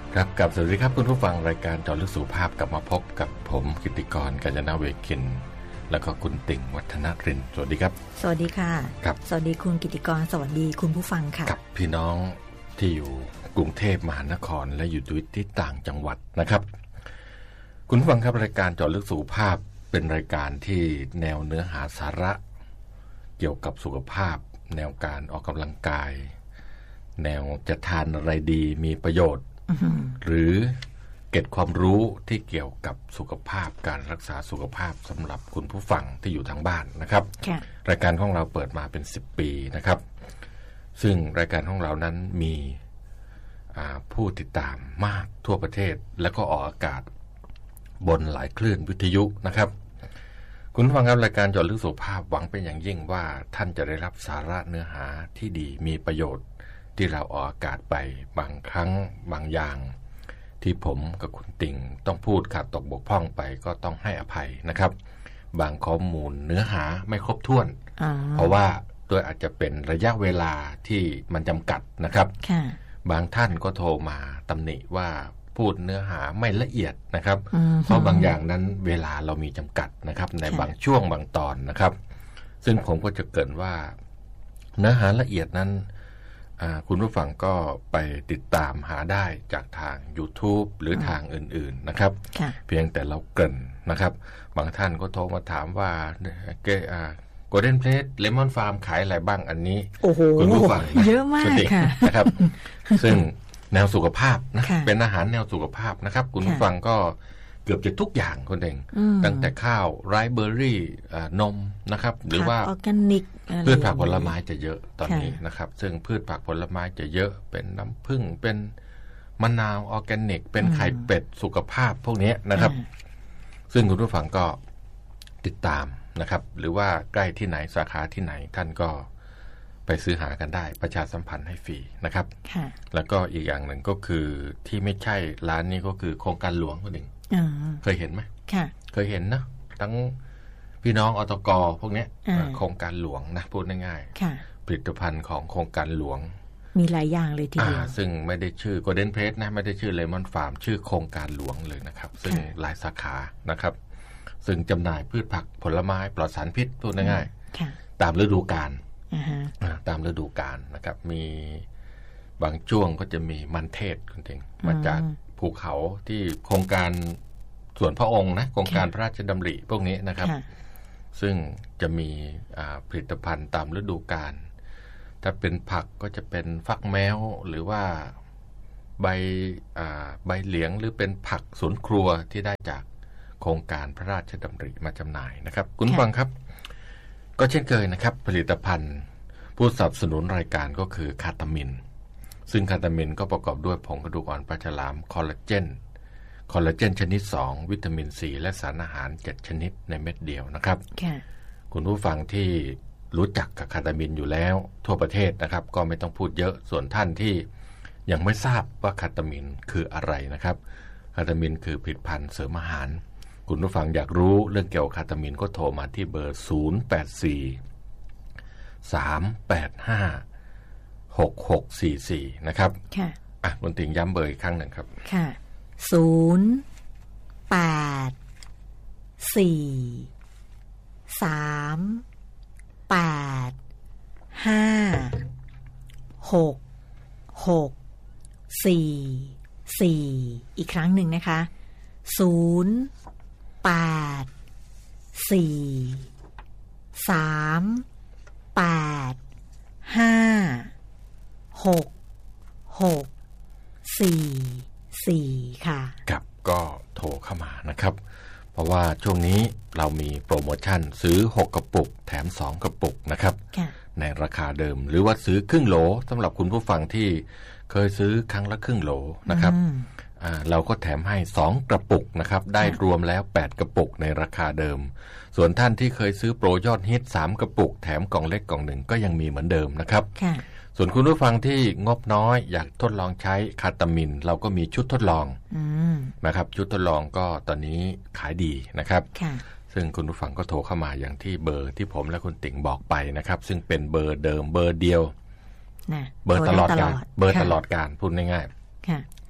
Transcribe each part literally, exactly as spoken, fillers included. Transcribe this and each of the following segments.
ครับกับสวัสดีครับคุณผู้ฟังรายการเจาะลึกสุขภาพกลับมาพบกับผมกิตติกรกัญญาณเวคินแล้วก็คุณติ่งวัฒนรินทร์สวัสดีครับสวัสดีค่ะครับสวัสดีคุณกิตติกรสวัสดีคุณผู้ฟังค่ะกับพี่น้องที่อยู่กรุงเทพมหานครและอยู่ที่ต่างจังหวัดนะครับคุณผู้ฟังครับรายการเจาะลึกสุขภาพเป็นรายการที่แนวเนื้อหาสาระเกี่ยวกับสุขภาพแนวการออกกำลังกายแนวจะทานอะไรดีมีประโยชน์หรือเก็บความรู้ที่เกี่ยวกับสุขภาพการรักษาสุขภาพสำหรับคุณผู้ฟังที่อยู่ทางบ้านนะครับรายการของเราเปิดมาเป็นสิบปีนะครับซึ่งรายการของเรานั้นมีผู้ติดตามมากทั่วประเทศและก็ออกอากาศบนหลายคลื่นวิทยุนะครับคุณผู้ฟังครับรายการเจาะลึกสุขภาพหวังเป็นอย่างยิ่งว่าท่านจะได้รับสาระเนื้อหาที่ดีมีประโยชน์ที่เราออกอากาศไปบางครั้งบางอย่างที่ผมกับคุณติ่งต้องพูดขาดตกบกพร่องไปก็ต้องให้อภัยนะครับบางข้อมูลเนื้อหาไม่ครบถ้วนเพราะว่าโดยอาจจะเป็นระยะเวลาที่มันจำกัดนะครับบางท่านก็โทรมาตำหนิว่าพูดเนื้อหาไม่ละเอียดนะครับเพราะบางอย่างนั้นเวลาเรามีจำกัดนะครับในบางช่วงบางตอนนะครับซึ่งผมก็จะเกริ่นว่าเนื้อหาละเอียดนั้นคุณผู้ฟังก็ไปติดตามหาได้จากทาง YouTube หรือทางอื่นๆนะครับเพียงแต่เราเกริ่นนะครับบางท่านก็โทรมาถามว่าเกอ่าโกลเด้นเพลสเลมอนฟาร์มขายอะไรบ้างอันนี้คุณผู้ฟังเยอะมากค่ะนะครับซึ่งแนวสุขภาพนะเป็นอาหารแนวสุขภาพนะครับคุณผู้ฟังก็เกือบจะทุกอย่างคนเองตั้งแต่ข้าวไรซ์เบอร์รี่นมนะครับหรือว่าออร์แกนิกพืชผักผลไม้จะเยอะตอนนี้นะครับซึ่งพืชผักผลไม้จะเยอะเป็นน้ำผึ้งเป็นมะนาวออร์แกนิกเป็นไข่เป็ดสุขภาพพวกนี้นะครับซึ่งคุณผู้ฟังก็ติดตามนะครับหรือว่าใกล้ที่ไหนสาขาที่ไหนท่านก็ไปซื้อหากันได้ประชาสัมพันธ์ให้ฟรีนะครับแล้วก็อีกอย่างหนึ่งก็คือที่ไม่ใช่ร้านนี้ก็คือโครงการหลวงคนหนึ่งเคยเห็นไหมเคยเห็นนะทั้งพี่น้องอตกพวกนี้โครงการหลวงนะพูดง่ายๆผลิตภัณฑ์ของโครงการหลวงมีหลายอย่างเลยทีเดียวซึ่งไม่ได้ชื่อ Golden Plate นะไม่ได้ชื่อ Lemon Farm ชื่อโครงการหลวงเลยนะครับซึ่งหลายสาขานะครับซึ่งจำหน่ายพืชผักผลไม้ปลอดสารพิษพูดง่ายๆตามฤดูกาลตามฤดูกาลนะครับมีบางช่วงก็จะมีมันเทศคุณเองมาจากภูเขาที่โครงการส่วนพระองค์นะโครงการพระราชดำริพวกนี้นะครับซึ่งจะมีผลิตภัณฑ์ตามฤดูกาลถ้าเป็นผักก็จะเป็นฟักแมวหรือว่าใบใบเหลียงหรือเป็นผักสวนครัวที่ได้จากโครงการพระราชดำริมาจำหน่ายนะครับคุณฟังครับก็เช่นเคยนะครับผลิตภัณฑ์ผู้สนับสนุนรายการก็คือคาตามินซึ่งคาตามินก็ประกอบด้วยผงกระดูกอ่อนปลาฉลามคอลลาเจนคอลลาเจนชนิดสองวิตามินซีและสารอาหารเจ็ดชนิดในเม็ดเดียวนะครับคุณผู้ฟังที่รู้จักกับคาตามินอยู่แล้วทั่วประเทศนะครับก็ไม่ต้องพูดเยอะส่วนท่านที่ยังไม่ทราบว่าคาตามินคืออะไรนะครับคาตามินคือผลิตภัณฑ์เสริมอาหารคุณผู้ฟังอยากรู้เรื่องเกี่ยวกับคาตามินก็โทรมาที่เบอร์ศูนย์ แปด สี่ สาม แปด ห้า หก หก สี่ สี่นะครับค่ะอ่ะคุณติ่งย้ำเบอร์อีกครั้งหนึ่งครับค่ะศูนย์ แปด สี่ สาม แปด ห้า หก หก สี่ สี่อีกครั้งหนึ่งนะคะศูนย์ แปด สี่ สาม แปด ห้า หก หก สี่ สี่ค่ะครับก็โทรเข้ามานะครับเพราะว่าช่วงนี้เรามีโปรโมชั่นซื้อหกกระปุกแถมสองกระปุกนะครับในราคาเดิมหรือว่าซื้อครึ่งโหลสำหรับคุณผู้ฟังที่เคยซื้อครั้งละครึ่งโหลนะครับเราก็แถมให้สองกระปุกนะครับได้รวมแล้วแปดกระปุกในราคาเดิมส่วนท่านที่เคยซื้อโปรยอดฮิตสามกระปุกแถมกล่องเล็กกล่องหนึ่งก็ยังมีเหมือนเดิมนะครับส่วนคุณผู้ฟังที่งบน้อยอยากทดลองใช้คาตามินเราก็มีชุดทดลองนะครับชุดทดลองก็ตอนนี้ขายดีนะครับซึ่งคุณผู้ฟังก็โทรเข้ามาอย่างที่เบอร์ที่ผมและคุณติ๋งบอกไปนะครับซึ่งเป็นเบอร์เดิมเบอร์เดียวเบอร์ตลอดกาลเบอร์ตลอดกาลพูดง่ายๆ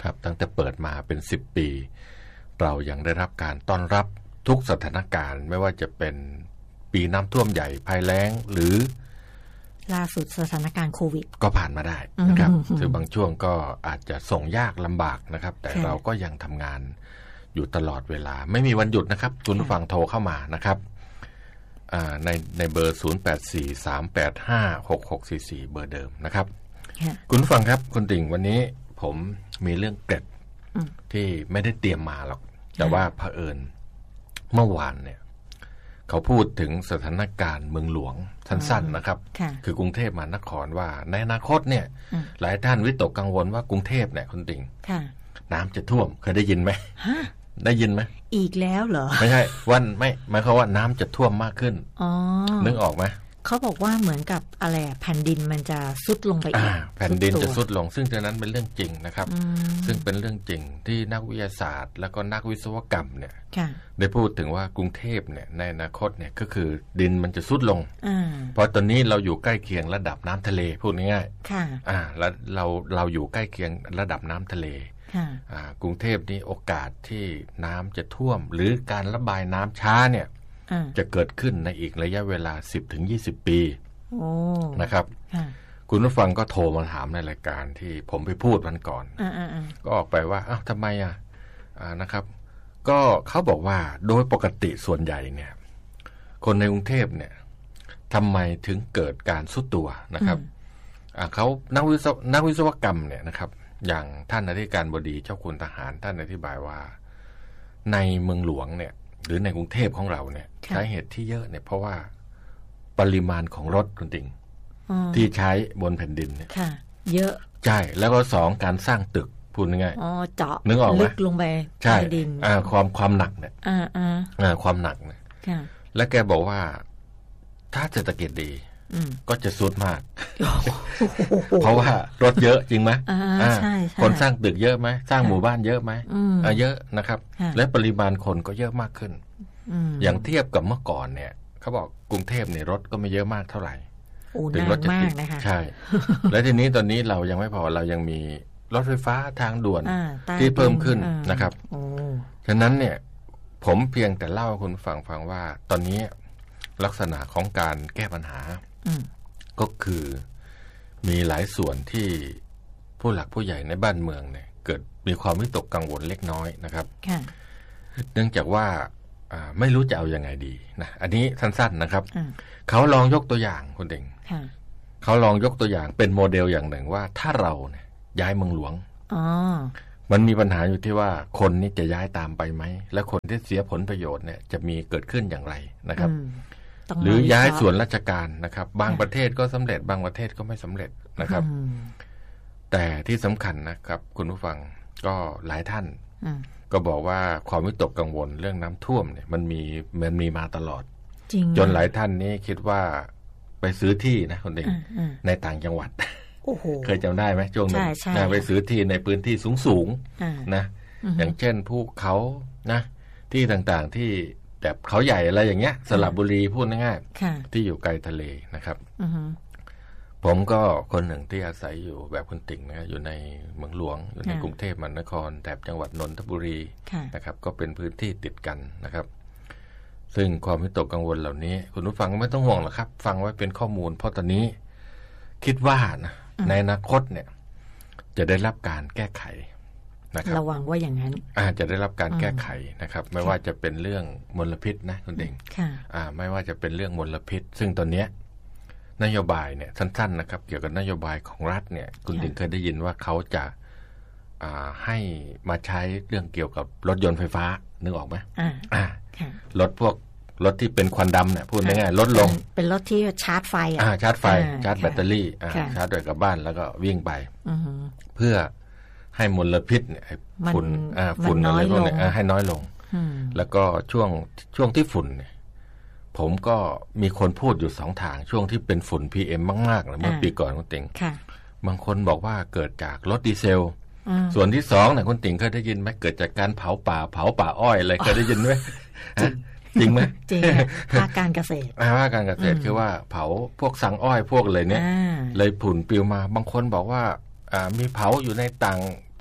ครับตั้งแต่เปิดมาเป็นสิบปีเรายังได้รับการต้อนรับทุกสถานการณ์ไม่ว่าจะเป็นปีน้ำท่วมใหญ่ภัยแล้งหรือล่าสุดสถานการณ์โควิดก็ผ่านมาได้นะครับคือบางช่วงก็อาจจะส่งยากลำบากนะครับแต่เราก็ยังทำงานอยู่ตลอดเวลาไม่มีวันหยุดนะครับคุณผู้ฟังโทรเข้ามานะครับในในเบอร์ศูนย์ แปด สี่ สาม แปด ห้า หก หก สี่ สี่เบอร์เดิมนะครับคุณผู้ฟังครับคุณติ่งวันนี้ผมมีเรื่องเกร็ดที่ไม่ได้เตรียมมาหรอกแต่ว่าเผอิญเมื่อวานเนี่ยเขาพูดถึงสถานการณ์เมืองหลวงสั้นๆนะครับคือกรุงเทพมหานครว่าในอนาคตเนี่ยหลายท่านวิตกกังวลว่ากรุงเทพเนี่ยคุณติ่งน้ำจะท่วมเคยได้ยินไหมได้ยินไหมอีกแล้วเหรอไม่ใช่วันไม่หมายความว่าน้ำจะท่วมมากขึ้นนึกออกไหมเขาบอกว่าเหมือนกับอะไรแผ่นดินมันจะซุดลงไปอีกแผ่นดินจะซุดลงซึ่งตรงนั้นเป็นเรื่องจริงนะครับซึ่งเป็นเรื่องจริงที่นักวิทยาศาสตร์แล้วก็นักวิศวกรรมเนี่ยได้พูดถึงว่ากรุงเทพเนี่ยในอนาคตเนี่ยก็คือดินมันจะซุดลงเพราะตอนนี้เราอยู่ใกล้เคียงระดับน้ำทะเลพูดง่ายๆอ่าแล้วเราเราอยู่ใกล้เคียงระดับน้ำทะเลกรุงเทพนี่โอกาสที่น้ำจะท่วมหรือการระบายน้ำช้าเนี่ยจะเกิดขึ้นในอีกระยะเวลา สิบถึงยี่สิบ ปีนะครับคุณผู้ฟังก็โทรมาถามในรายการที่ผมไปพูดวันก่อนก็ออกไปว่าอ้าวทำไมอ่ะนะครับก็เขาบอกว่าโดยปกติส่วนใหญ่เนี่ยคนในกรุงเทพเนี่ยทำไมถึงเกิดการทรุดตัวนะครับเขานักวิศวนักวิศวกรรมเนี่ยนะครับอย่างท่านอธิการบดีเจ้าคุณทหารท่านอธิบายว่าในเมืองหลวงเนี่ยหรือในกรุงเทพของเราเนี่ยสาเหตุที่เยอะเนี่ยเพราะว่าปริมาณของรถคุณติ่งที่ใช้บนแผ่นดินเนี่ยเยอะใช่แล้วก็สองการสร้างตึกพูดง่ายอ๋อเจาะนึกออกไหมลึกลงไปใต้ดินอ่าความความหนักเนี่ยอ่าอ่าความหนักเนี่ยและแกบอกว่าถ้าเศรษฐกิจดีก็จะสุดมากเพราะว่ารถเยอะจริงไหมคนสร้างตึกเยอะไหมสร้างหมู่บ้านเยอะไหมเยอะนะครับและปริมาณคนก็เยอะมากขึ้นอย่างเทียบกับเมื่อก่อนเนี่ยเขาบอกกรุงเทพเนี่ยรถก็ไม่เยอะมากเท่าไหร่ถึงรถจะติดใช่และทีนี้ตอนนี้เรายังไม่พอเรายังมีรถไฟฟ้าทางด่วนที่เพิ่มขึ้นนะครับฉะนั้นเนี่ยผมเพียงแต่เล่าให้คุณฟังฟังว่าตอนนี้ลักษณะของการแก้ปัญหาก็คือมีหลายส่วนที่ผู้หลักผู้ใหญ่ในบ้านเมืองเนี่ยเกิดมีความวิตกกังวลเล็กน้อยนะครับเนื่องจากว่าไม่รู้จะเอายังไงดีนะอันนี้สั้นๆนะครับเขาลองยกตัวอย่างคุณเด่งเขาลองยกตัวอย่างเป็นโมเดลอย่างหนึ่งว่าถ้าเราเนี่ยย้ายเมืองหลวงมันมีปัญหาอยู่ที่ว่าคนนี้จะย้ายตามไปไหมและคนที่เสียผลประโยชน์เนี่ยจะมีเกิดขึ้นอย่างไรนะครับหรือย้ายส่วนราชการนะครับบางประเทศก็สำเร็จบางประเทศก็ไม่สำเร็จนะครับแต่ที่สำคัญนะครับคุณผู้ฟังก็หลายท่านก็บอกว่าความวิตกกังวลเรื่องน้ำท่วมเนี่ยมันมีมันมีมาตลอดจนหลายท่านนี้คิดว่าไปซื้อที่นะคนเองในต่างจังหวัดเคยจำได้ไหมช่วงนึงไปซื้อที่ในพื้นที่สูงๆนะอย่างเช่นภูเขานะที่ต่างๆที่แบบเขาใหญ่อะไรอย่างเงี้ยสระบุรีพูดง่ายๆที่อยู่ไกลทะเลนะครับผมก็คนหนึ่งที่อาศัยอยู่แบบคุณติ่งนะอยู่ในเมืองหลวงอยู่ในกรุงเทพมหานครแถบจังหวัดนนทบุรีนะครับก็เป็นพื้นที่ติดกันนะครับซึ่งความวิตกกังวลเหล่านี้คุณผู้ฟังไม่ต้องห่วงหรอกครับฟังไว้เป็นข้อมูลเพราะตอนนี้คิดว่านะในอนาคตเนี่ยจะได้รับการแก้ไขนะครับระวังว่าอย่างนั้นอาจจะได้รับการแก้ไขนะครับไม่ว่าจะเป็นเรื่องมลพิษนะคุณเด่งอ่าไม่ว่าจะเป็นเรื่องมลพิษซึ่งตอนนี้นโยบายเนี่ยสั้นๆนะครับเกี่ยวกับนโยบายของรัฐเนี่ยคุณเด่งเคยได้ยินว่าเขาจะอ่าให้มาใช้เรื่องเกี่ยวกับรถยนต์ไฟฟ้านึกออกไหมอ่าอ่ารถพวกรถที่เป็นควันดำเนี่ยพูดง่ายๆลดลงเป็นรถที่ชาร์จไฟอ่าชาร์จไฟชาร์จแบตเตอรี่อ่าชาร์จด้วยกับบ้านแล้วก็วิ่งไปเพื่อให้มลพิษเนี่ยฝุ่นอ่าฝุ่นอะไรพวกนี้ให้น้อยลงแล้วก็ช่วงช่วงที่ฝุ่นเนี่ยผมก็มีคนพูดอยู่สองทางช่วงที่เป็นฝุ่น พี เอ็ม มากๆเมื่อปีก่อนคุณติ๋งบางคนบอกว่าเกิดจากรถดีเซลส่วนที่สองเนี่ยคุณติ๋งเคยได้ยินไหมเกิดจากการเผาป่าเผาป่าอ้อยอะไรเคยได้ยินไหมจริงไหมจริงภาคการเกษตรภาคการเกษตรคือว่าเผาพวกสังอ้อยพวกอะไรเนี่ยเลยฝุ่นปลิวมาบางคนบอกว่ามีเผาอยู่ในต่าง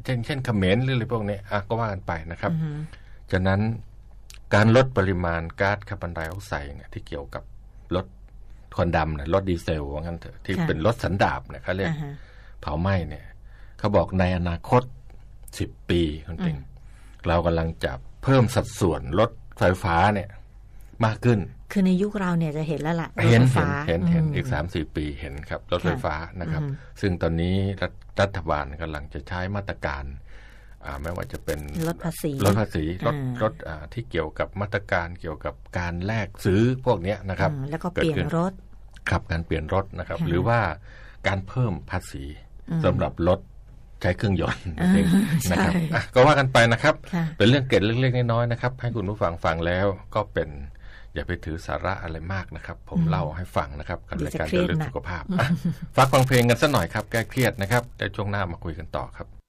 เช่นเช่นเขมรหรืออะไรพวกนี้อ่ะก็ว่ากันไปนะครับอือฮึฉะนั้นการลดปริมาณก๊าซคาร์บอนไดออกไซด์เนี่ยที่เกี่ยวกับรถควันดำเนี่ยรถดีเซลว่างั้นเถอะที่เป็นรถสันดาปเนี่ยเขาเรียกเผาไหม้เนี่ยเขาบอกในอนาคตสิบปีคุณติงเรากำลังจะเพิ่มสัดส่วนรถไฟฟ้าเนี่ยมากขึ้นคือในยุคเราเนี่ยจะเห็นแล้วล่ะเห็นเห็นเห็นเห็นอีก สามถึงสี่ ปีเห็นครับรถไฟฟ้านะครับซึ่งตอนนี้รัฐบาลกำลังจะใช้มาตรการไม่ว่าจะเป็นลดภาษีลดภาษีลดลดที่เกี่ยวกับมาตรการเกี่ยวกับการแลกซื้อพวกนี้นะครับแล้วก็เปลี่ยนรถครับการเปลี่ยนรถนะครับหรือว่าการเพิ่มภาษีสำหรับรถใช้เครื่องยนต์นะครับก็ว่ากันไปนะครับเป็นเรื่องเกร็ดเล็กๆน้อยๆนะครับให้คุณผู้ฟังฟังแล้วก็เป็นอย่าไปถือสาระอะไรมากนะครับผมเล่าให้ฟังนะครับกับรายการเรื่องสุขภาพฝากฟังเพลงกันสักหน่อยครับแก้เครียดนะครับแต่ช่วงหน้ามาคุยกันต่อครับ